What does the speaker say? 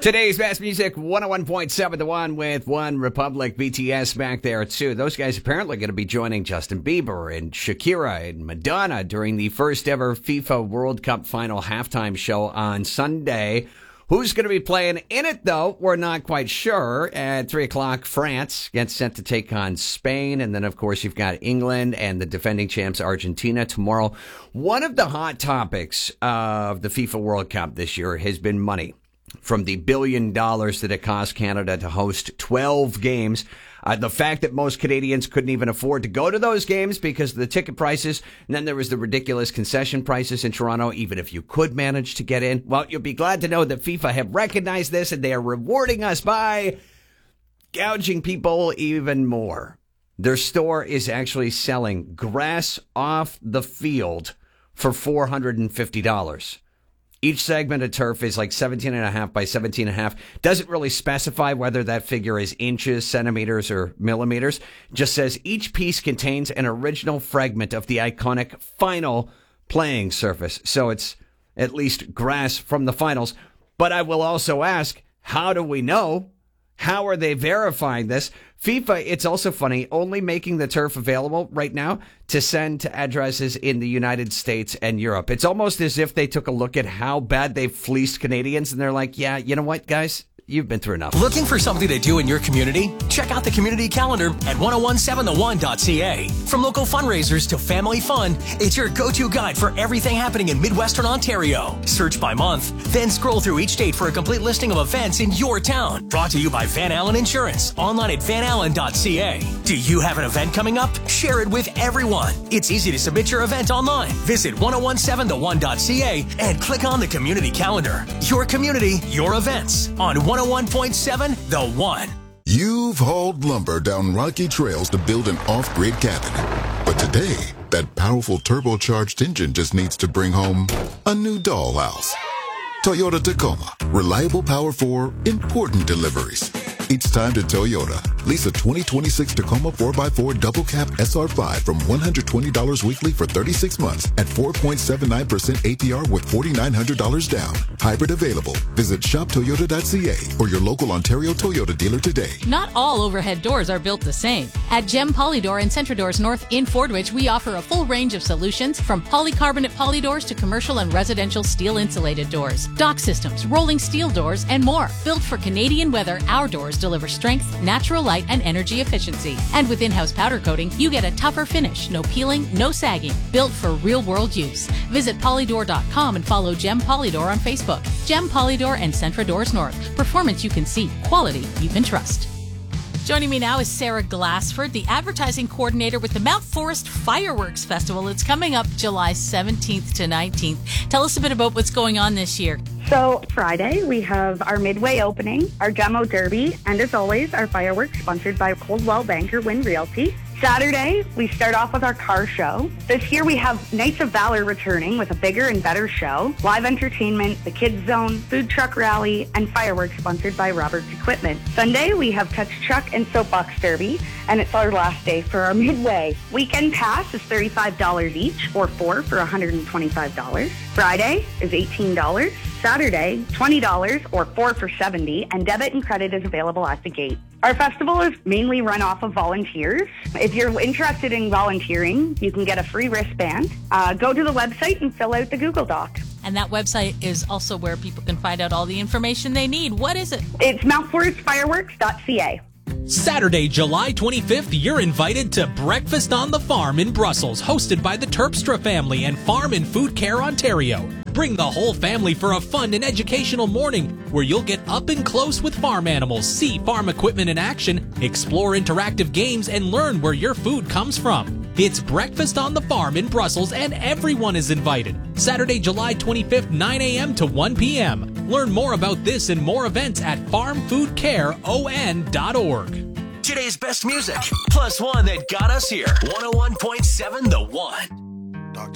Today's best music, 101.7 The One with One Republic, BTS back there too. Those guys apparently going to be joining Justin Bieber and Shakira and Madonna during the first ever FIFA World Cup final halftime show on Sunday. Who's going to be playing in it, though, we're not quite sure. At 3 o'clock, France gets set to take on Spain. And then, of course, you've got England and the defending champs, Argentina, tomorrow. One of the hot topics of the FIFA World Cup this year has been money. From the $1 billion that it cost Canada to host 12 games. The fact that most Canadians couldn't even afford to go to those games because of the ticket prices. And then there was the ridiculous concession prices in Toronto, even if you could manage to get in. Well, you'll be glad to know that FIFA have recognized this and they are rewarding us by gouging people even more. Their store is actually selling grass off the field for $450. Each segment of turf is like 17.5 by 17.5. Doesn't really specify whether that figure is inches, centimeters, or millimeters. Just says each piece contains an original fragment of the iconic final playing surface. So it's at least grass from the finals. But I will also ask, how do we know? How are they verifying this? FIFA, it's also funny, only making the turf available right now to send to addresses in the United States and Europe. It's almost as if they took a look at how bad they've fleeced Canadians, and they're like, yeah, you know what, guys? You've been through enough. Looking for something to do in your community? Check out the community calendar at 1017theone.ca. From local fundraisers to family fun, it's your go-to guide for everything happening in Midwestern Ontario. Search by month, then scroll through each date for a complete listing of events in your town. Brought to you by Van Allen Insurance, online at vanallen.ca. Do you have an event coming up? Share it with everyone. It's easy to submit your event online. Visit 1017theone.ca and click on the community calendar. Your community, your events on 101.7 The One. You've hauled lumber down rocky trails to build an off-grid cabin. But today, that powerful turbocharged engine just needs to bring home a new dollhouse. Toyota Tacoma. Reliable power for important deliveries. It's time to Toyota. Lease a 2026 Tacoma 4x4 double cab SR5 from $120 weekly for 36 months at 4.79% APR with $4,900 down. Hybrid available. Visit shoptoyota.ca or your local Ontario Toyota dealer today. Not all overhead doors are built the same. At Gem Polydoor and Centradoors North in Fordwich, we offer a full range of solutions from polycarbonate polydoors to commercial and residential steel insulated doors, dock systems, rolling steel doors, and more. Built for Canadian weather, our doors deliver strength, natural light, and energy efficiency. And with in-house powder coating, you get a tougher finish. No peeling, no sagging. Built for real-world use. Visit polydor.com and follow Gem Polydor on Facebook. Gem Polydor and Centradoors North. Performance you can see. Quality you can trust. Joining me now is Sarah Glassford, the advertising coordinator with the Mount Forest Fireworks Festival. It's coming up July 17th to 19th. Tell us a bit about what's going on this year. So Friday, we have our midway opening, our demo derby, and as always, our fireworks sponsored by Coldwell Banker Wynn Realty. Saturday, we start off with our car show. This year we have Knights of Valor returning with a bigger and better show, live entertainment, the Kids Zone, food truck rally, and fireworks sponsored by Roberts Equipment. Sunday, we have Touch Truck and Soapbox Derby, and it's our last day for our midway. Weekend pass is $35 each, or 4 for $125. Friday is $18. Saturday, $20 or 4 for $70, and debit and credit is available at the gate. Our festival is mainly run off of volunteers. If you're interested in volunteering, you can get a free wristband. Go to the website and fill out the Google Doc. And that website is also where people can find out all the information they need. What is it? It's mountforestfireworks.ca. Saturday, July 25th, you're invited to Breakfast on the Farm in Brussels, hosted by the Terpstra family and Farm and Food Care Ontario. Bring the whole family for a fun and educational morning where you'll get up and close with farm animals, see farm equipment in action, explore interactive games, and learn where your food comes from. It's Breakfast on the Farm in Brussels, and everyone is invited. Saturday, July 25th, 9 a.m. to 1 p.m. Learn more about this and more events at farmfoodcareon.org. Today's best music, plus one that got us here. 101.7 The One.